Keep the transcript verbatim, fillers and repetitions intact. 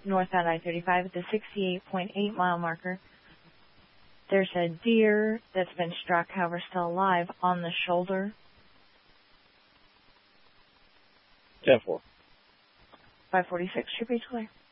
northbound I thirty-five at the sixty-eight point eight mile marker. There's a deer that's been struck, however, still alive, on the shoulder. ten four. five forty-six should be clear.